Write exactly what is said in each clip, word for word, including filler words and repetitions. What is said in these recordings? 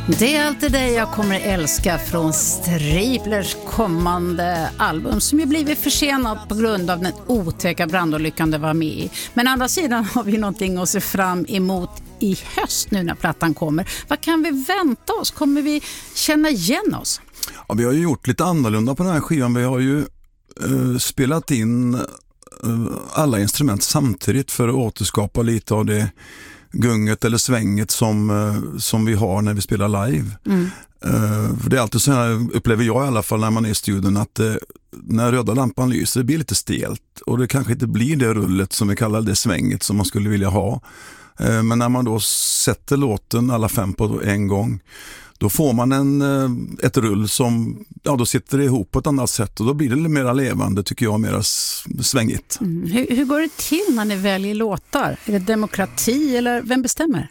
Det är alltid det jag kommer älska från Striplers kommande album, som ju blivit försenat på grund av den otäcka brandolyckan det var med i. Men å andra sidan har vi någonting att se fram emot i höst nu när plattan kommer. Vad kan vi vänta oss? Kommer vi känna igen oss? Ja, vi har ju gjort lite annorlunda på den här skivan. Vi har ju uh, spelat in uh, alla instrument samtidigt för att återskapa lite av det gunget eller svänget som, uh, som vi har när vi spelar live. Mm. Uh, för det är alltid så här, upplever jag i alla fall när man är i studion, att uh, när röda lampan lyser det blir lite stelt och det kanske inte blir det rullet som vi kallar det svänget som man skulle vilja ha. Uh, men när man då sätter låten alla fem på en gång, då får man en, ett rull som, ja, då sitter det ihop på ett annat sätt och då blir det lite mer levande, tycker jag, mer svängigt. Mm. Hur, hur går det till när ni väljer låtar? Är det demokrati eller vem bestämmer?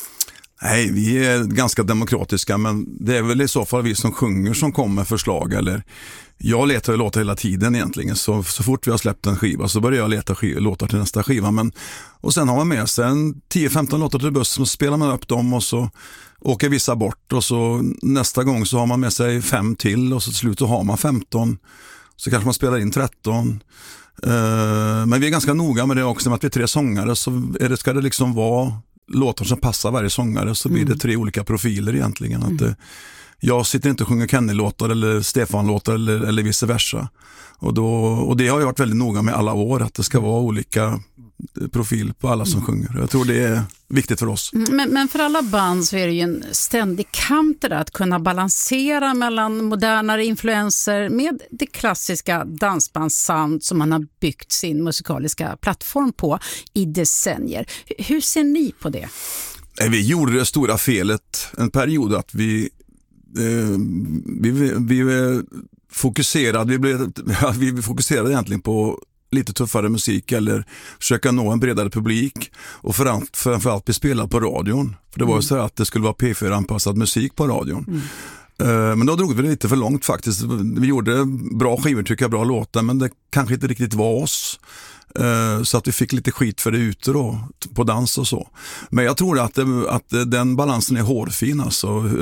Nej, vi är ganska demokratiska, men det är väl i så fall vi som sjunger som kommer med förslag. Eller jag letar ju låtar hela tiden egentligen, så, så fort vi har släppt en skiva så börjar jag leta skiv, låtar till nästa skiva. Men, och sen har man med sig en tio femton låtar till bussen och så spelar man upp dem och så åker vissa bort och så nästa gång så har man med sig fem till och så till slut så har man femton, så kanske man spelar in tretton. Uh, men vi är ganska noga med det också, med att vi är tre sångare, så är det, ska det liksom vara låtar som passar varje sångare, så blir det tre olika profiler egentligen. Mm. Att, uh, jag sitter inte och sjunger Kenny-låtar eller Stefan-låtar eller, eller vice versa. Och, då, och det har jag varit väldigt noga med alla år, att det ska vara olika profil på alla som mm. sjunger. Jag tror det är viktigt för oss. Men, men för alla band så är det ju en ständig kamp där, att kunna balansera mellan modernare influenser med det klassiska dansbandssound som man har byggt sin musikaliska plattform på i decennier. Hur ser ni på det? Vi gjorde det stora felet en period att vi eh, vi, vi, vi fokuserade vi, blev, vi fokuserade egentligen på lite tuffare musik eller försöka nå en bredare publik och framförallt, framförallt bli spelad på radion. För det var ju så att det skulle vara P fyra-anpassad musik på radion. Mm. Men då drog vi det lite för långt faktiskt. Vi gjorde bra skivor, tycker jag, bra låtar, men det kanske inte riktigt var oss. Så att vi fick lite skit för det ute då, på dans och så. Men jag tror att, det, att den balansen är hårfin, alltså,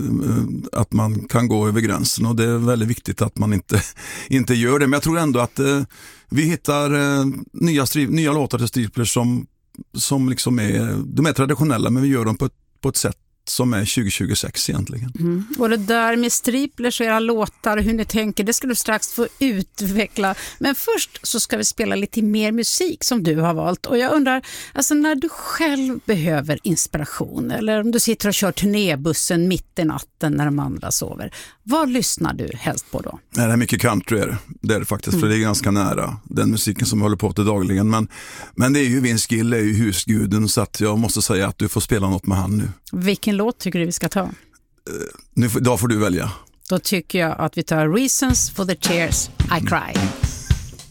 att man kan gå över gränsen, och det är väldigt viktigt att man inte, inte gör det. Men jag tror ändå att vi hittar nya, nya låtar till Striplers som, som liksom är, de är traditionella, men vi gör dem på ett, på ett sätt som är tjugo tjugosex egentligen. Mm. Och det där med Striplers och era låtar, hur ni tänker, det ska du strax få utveckla. Men först så ska vi spela lite mer musik som du har valt. Och jag undrar, alltså när du själv behöver inspiration, eller om du sitter och kör turnébussen mitt i natten när de andra sover, vad lyssnar du helst på då? Nej, det är mycket country är det. Det är det faktiskt, mm. för det är ganska nära den musiken som jag håller på till dagligen. Men, men det är ju Vince Gill, är ju husguden, så att jag måste säga att du får spela något med han nu. Vilken låt tycker du vi ska ta? Uh, nu, då får du välja. Då tycker jag att vi tar Reasons for the Tears I Cry.